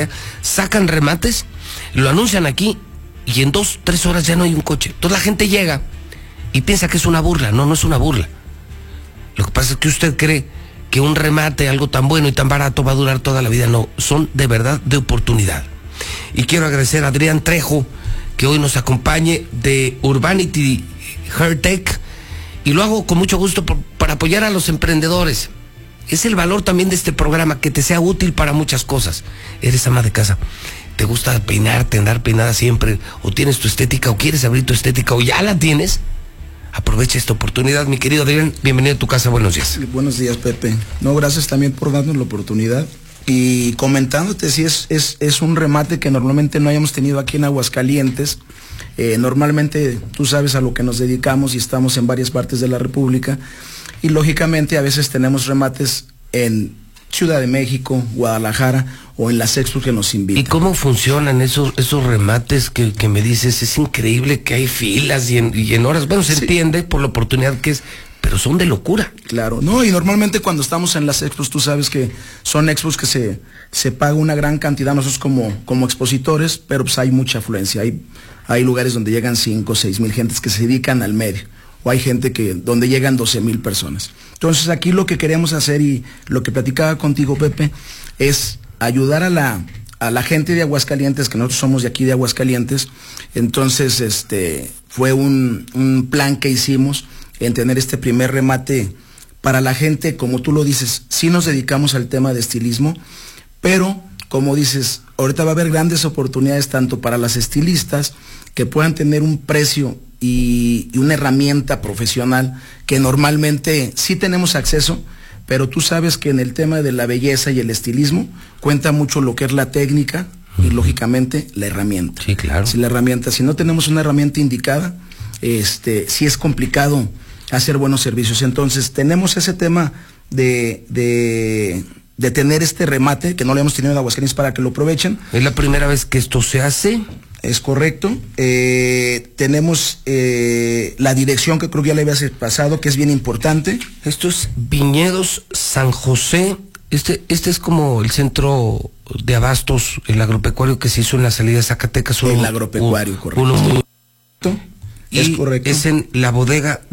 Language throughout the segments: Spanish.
sacan remates, lo anuncian aquí y en 2-3 horas ya no hay un coche. Entonces la gente llega y piensa que es una burla. No, no es una burla. Lo que pasa es que usted cree que un remate, algo tan bueno y tan barato, va a durar toda la vida. No, son de verdad de oportunidad. Y quiero agradecer a Adrián Trejo, que hoy nos acompañe, de Urbanity Hairtech, y lo hago con mucho gusto para apoyar a los emprendedores. Es el valor también de este programa, que te sea útil para muchas cosas. Eres ama de casa, te gusta peinarte, andar peinada siempre, o tienes tu estética, o quieres abrir tu estética, o ya la tienes. Aprovecha esta oportunidad, mi querido Adrián. Bienvenido a tu casa, buenos días. Buenos días, Pepe. No, gracias también por darnos la oportunidad. Y comentándote, sí, es un remate que normalmente no hayamos tenido aquí en Aguascalientes. Normalmente tú sabes a lo que nos dedicamos y estamos en varias partes de la República. Y lógicamente a veces tenemos remates en Ciudad de México, Guadalajara o en las expos que nos invitan. ¿Y cómo funcionan esos remates que me dices? Es increíble que hay filas y en horas. Bueno, se entiende por la oportunidad que es, pero son de locura. Claro, no, y normalmente cuando estamos en las expos, tú sabes que son expos que se paga una gran cantidad, nosotros como expositores, pero pues hay mucha afluencia. Hay lugares donde llegan 5 o 6 mil gentes que se dedican al medio, o hay gente donde llegan 12,000 personas. Entonces aquí lo que queremos hacer, y lo que platicaba contigo, Pepe, es ayudar a la gente de Aguascalientes, que nosotros somos de aquí de Aguascalientes. Entonces fue un plan que hicimos en tener este primer remate para la gente. Como tú lo dices, sí nos dedicamos al tema de estilismo, pero como dices, ahorita va a haber grandes oportunidades tanto para las estilistas, que puedan tener un precio y una herramienta profesional que normalmente sí tenemos acceso, pero tú sabes que en el tema de la belleza y el estilismo cuenta mucho lo que es la técnica y lógicamente la herramienta. Sí, claro. Si no tenemos una herramienta indicada, sí es complicado hacer buenos servicios. Entonces tenemos ese tema de tener este remate, que no lo hemos tenido en Aguascalientes, para que lo aprovechen. ¿Es la primera vez que esto se hace? Es correcto. Tenemos la dirección, que creo que ya le había pasado, que es bien importante. Esto es Viñedos San José. Este es como el centro de abastos, el agropecuario que se hizo en la salida de Zacatecas. El agropecuario, correcto. Uno muy... Es correcto. Es en la bodega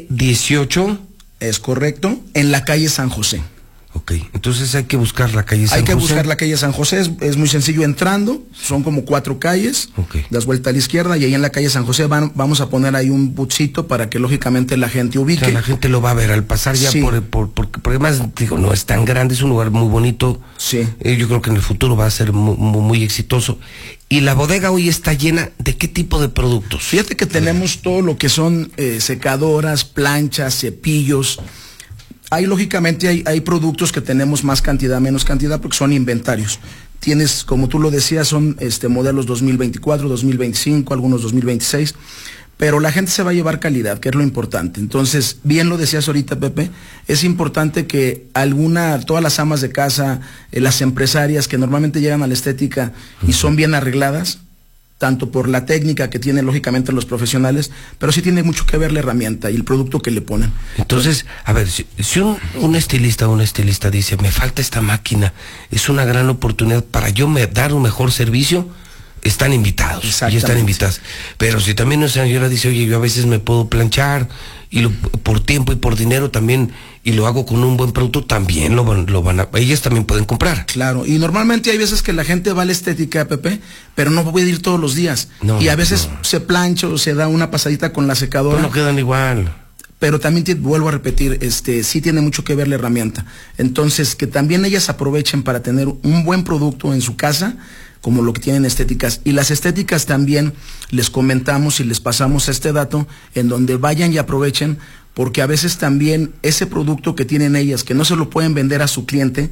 D18. Es correcto. En la calle San José. Ok, entonces hay que buscar la calle San José. Hay que buscar la calle San José, es muy sencillo entrando, son como 4 calles, das vuelta a la izquierda y ahí en la calle San José vamos a poner ahí un bucito para que lógicamente la gente ubique. O sea, la gente lo va a ver al pasar ya, sí. Porque además, digo, no es tan grande, es un lugar muy bonito. Sí. Yo creo que en el futuro va a ser muy exitoso. ¿Y la bodega hoy está llena de qué tipo de productos? Fíjate que tenemos todo lo que son secadoras, planchas, cepillos. Lógicamente hay productos que tenemos más cantidad, menos cantidad, porque son inventarios. Tienes, como tú lo decías, son modelos 2024, 2025, algunos 2026, pero la gente se va a llevar calidad, que es lo importante. Entonces, bien lo decías ahorita, Pepe, es importante que todas las amas de casa, las empresarias que normalmente llegan a la estética y son bien arregladas, tanto por la técnica que tienen lógicamente los profesionales, pero sí tiene mucho que ver la herramienta y el producto que le ponen. Entonces, a ver, si un estilista o una estilista dice, me falta esta máquina, es una gran oportunidad para yo dar un mejor servicio, están invitados. Y están invitadas. Pero si también una señora dice, oye, yo a veces me puedo planchar, y por tiempo y por dinero también, y lo hago con un buen producto, también ellas también pueden comprar. Claro, y normalmente hay veces que la gente va a la estética, Pepe, pero no puede ir todos los días. Y a veces se plancha o se da una pasadita con la secadora. Pero no quedan igual. Pero también vuelvo a repetir, sí tiene mucho que ver la herramienta. Entonces, que también ellas aprovechen para tener un buen producto en su casa, como lo que tienen estéticas. Y las estéticas también les comentamos y les pasamos este dato, en donde vayan y aprovechen, porque a veces también ese producto que tienen ellas, que no se lo pueden vender a su cliente,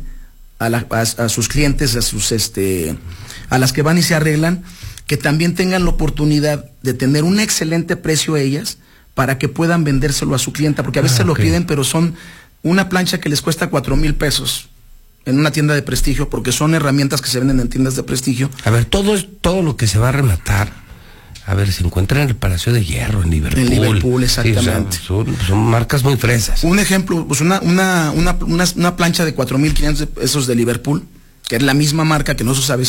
a sus clientes, a las que van y se arreglan, que también tengan la oportunidad de tener un excelente precio a ellas, para que puedan vendérselo a su clienta, porque a veces se lo piden, pero son una plancha que les cuesta 4,000 pesos en una tienda de prestigio, porque son herramientas que se venden en tiendas de prestigio. A ver, todo lo que se va a rematar, a ver, se encuentra en el Palacio de Hierro, en Liverpool. En Liverpool, exactamente. Sí, o sea, son marcas muy fresas. Un ejemplo, pues una plancha de 4,500 pesos de Liverpool, que es la misma marca que nosotros a veces